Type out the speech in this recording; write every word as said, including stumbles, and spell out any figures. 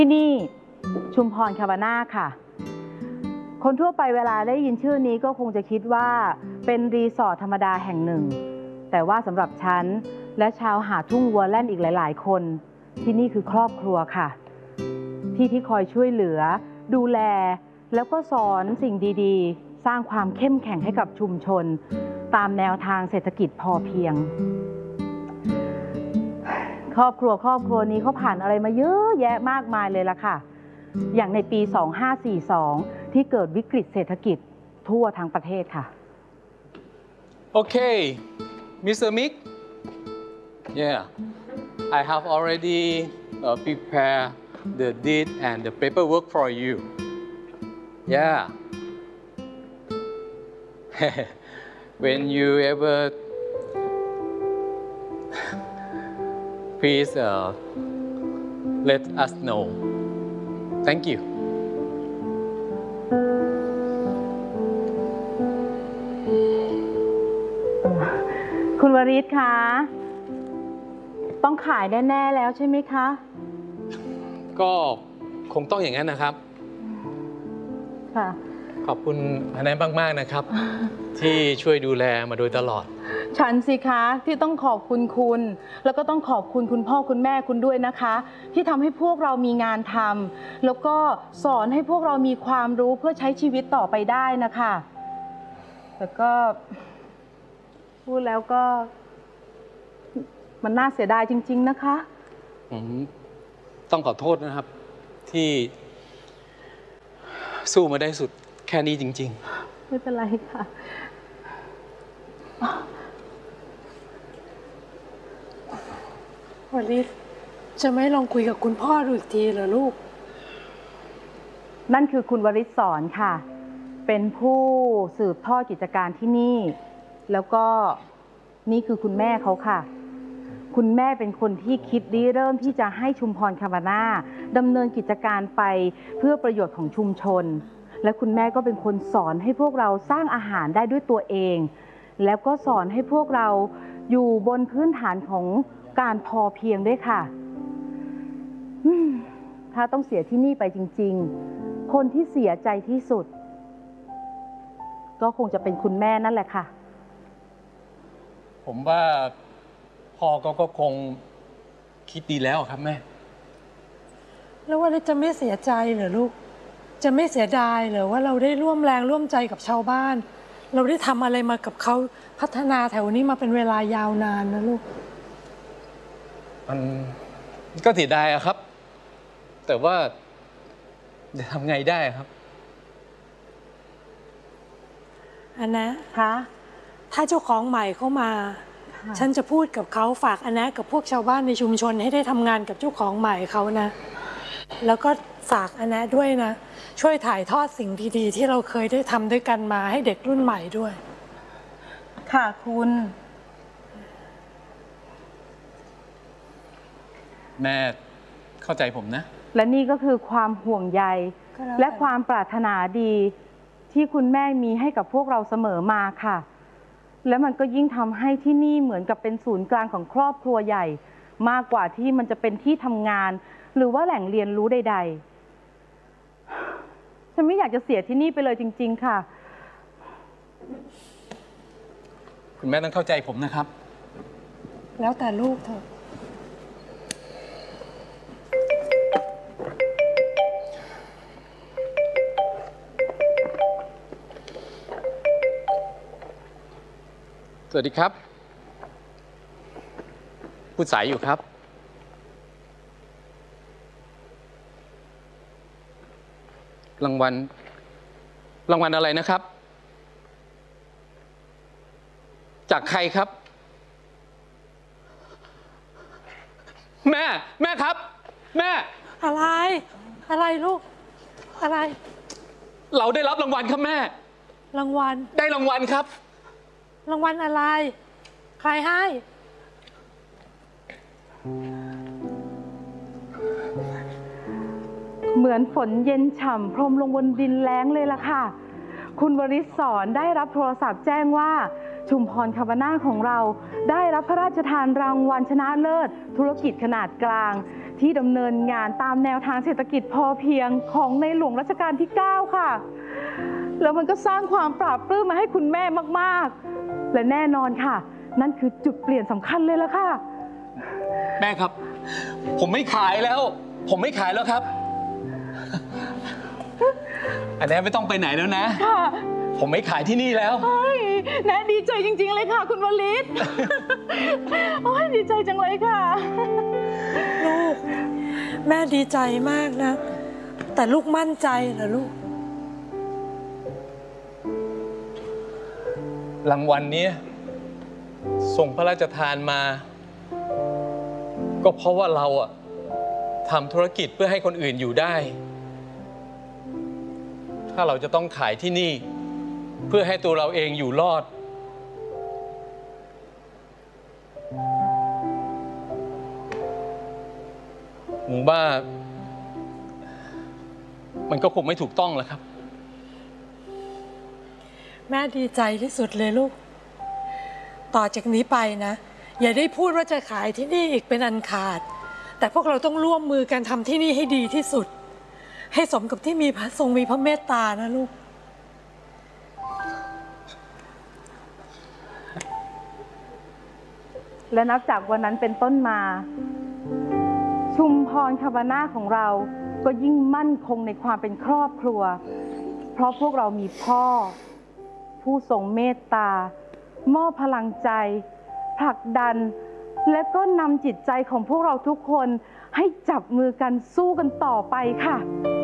ที่นี่ชุมพรคาบาน่าค่ะคนทั่วไปเวลาได้ยินชื่อนี้ก็คงจะคิดว่าเป็นรีสอร์ทธรรมดาแห่งหนึ่งแต่ว่าสำหรับฉันและชาวหาดทุ่งวัวแล่นอีกหลายๆคนที่นี่คือครอบครัวค่ะที่ที่คอยช่วยเหลือดูแลแล้วก็สอนสิ่งดีๆสร้างความเข้มแข็งให้กับชุมชนตามแนวทางเศรษฐกิจพอเพียงครอบครัวครอบครัวนี้เขาผ่านอะไรมาเยอะแยะมากมายเลยล่ะค่ะอย่างในปีสองห้าสี่สองที่เกิดวิกฤตเศรษฐกิจทั่วทั้งประเทศค่ะ Okay, Mister Mick. Yeah, I have already uh, prepared the deed and the paperwork for you. Yeah. When you ever please uh, let us know. Thank you. คุณวริศคะต้องขายแน่ๆแล้วใช่ไหมคะก็คงต้องอย่างนั้นนะครับค่ะขอบคุณอันนั้นมากๆนะครับ ที่ช่วยดูแลมาโดยตลอดฉันสิคะที่ต้องขอบคุณคุณแล้วก็ต้องขอบคุณคุณพ่อคุณแม่คุณด้วยนะคะที่ทำให้พวกเรามีงานทำแล้วก็สอนให้พวกเรามีความรู้เพื่อใช้ชีวิตต่อไปได้นะคะแต่ก็พูดแล้วก็มันน่าเสียดายจริงๆนะคะผมต้องขอโทษนะครับที่สู้มาได้สุดแค่นี้จริงๆไม่เป็นไรค่ะวลิศจะไม่ลองคุยกับคุณพ่อดูอีกทีเหรอลูกนั่นคือคุณวริศสอนค่ะเป็นผู้สืบทอดกิจการที่นี่แล้วก็นี่คือคุณแม่เขาค่ะคุณแม่เป็นคนที่คิดริเริ่มที่จะให้ชุมพรคาบาน่าดำเนินกิจการไปเพื่อประโยชน์ของชุมชนและคุณแม่ก็เป็นคนสอนให้พวกเราสร้างอาหารได้ด้วยตัวเองแล้วก็สอนให้พวกเราอยู่บนพื้นฐานของการพอเพียงด้วยค่ะถ้าต้องเสียที่นี่ไปจริงๆคนที่เสียใจที่สุดก็คงจะเป็นคุณแม่นั่นแหละค่ะผมว่าพ่อก็ก็คงคิดดีแล้วครับแม่แล้วว่าจะไม่เสียใจเหรอลูกจะไม่เสียดายเหรอว่าเราได้ร่วมแรงร่วมใจกับชาวบ้านเราได้ทำอะไรมากับเขาพัฒนาแถวนี้มาเป็นเวลายาวนานนะลูกมันก็เสียดายอะครับแต่ว่าจะทำไงได้ครับอันนะคะถ้าเจ้าของใหม่เข้ามาฉันจะพูดกับเขาฝากอันนะกับพวกชาวบ้านในชุมชนให้ได้ทำงานกับเจ้าของใหม่เขานะแล้วก็ฝากอันนะด้วยนะช่วยถ่ายทอดสิ่งดีๆที่เราเคยได้ทำด้วยกันมาให้เด็กรุ่นใหม่ด้วยค่ะคุณแม่เข้าใจผมนะและนี่ก็คือความห่วงใยและความปรารถนาดีที่คุณแม่มีให้กับพวกเราเสมอมาค่ะและมันก็ยิ่งทำให้ที่นี่เหมือนกับเป็นศูนย์กลางของครอบครัวใหญ่มากกว่าที่มันจะเป็นที่ทำงานหรือว่าแหล่งเรียนรู้ใดๆฉันไม่อยากจะเสียที่นี่ไปเลยจริงๆค่ะคุณแม่ต้องเข้าใจผมนะครับแล้วแต่ลูกเถอะสวัสดีครับพูดสายอยู่ครับรางวัลรางวัลอะไรนะครับจากใครครับแม่แม่ครับแม่อะไรอะไรลูกอะไรเราได้รับรางวัลครับแม่รางวัลได้รางวัลครับรางวัลอะไรใครให้เหมือนฝนเย็นฉ่ำพรมลงบนดินแล้งเลยล่ะค่ะคุณวริศสอนได้รับโทรศัพท์แจ้งว่า ชุมพรคาบาน่าของเราได้รับพระราชทานรางวัลชนะเลิศธุรกิจขนาดกลางที่ดำเนินงานตามแนวทางเศรษฐกิจพอเพียงของในหลวงรัชกาลที่ เก้า ค่ะ แล้วมันก็สร้างความปราบปลื้มมาให้คุณแม่มากๆและแน่นอนค่ะนั่นคือจุดเปลี่ยนสำคัญเลยละค่ะแม่ครับ ผมไม่ขายแล้ว ผมไม่ขายแล้วครับอันนี้ไม่ต้องไปไหนแล้วนะผมไม่ขายที่นี่แล้วแน่ดีใจจริงๆเลยค่ะคุณวลิศ โอ้ยดีใจจังเลยค่ะลูกแม่ดีใจมากนะแต่ลูกมั่นใจเหรอลูกรางวัลนี้ส่งพระราชทานมาก็เพราะว่าเราอะทำธุรกิจเพื่อให้คนอื่นอยู่ได้ถ้าเราจะต้องขายที่นี่เพื่อให้ตัวเราเองอยู่รอดผมว่ามันก็คงไม่ถูกต้องแล้วครับแม่ดีใจที่สุดเลยลูกต่อจากนี้ไปนะอย่าได้พูดว่าจะขายที่นี่อีกเป็นอันขาดแต่พวกเราต้องร่วมมือกันทำที่นี่ให้ดีที่สุดให้สมกับที่มีพระทรงมีพระเมตตานะลูกและนับจากวันนั้นเป็นต้นมาชุมพรคาบาน่าของเราก็ยิ่งมั่นคงในความเป็นครอบครัวเพราะพวกเรามีพ่อผู้ทรงเมตตามอบพลังใจผลักดันและก็นำจิตใจของพวกเราทุกคนให้จับมือกันสู้กันต่อไปค่ะ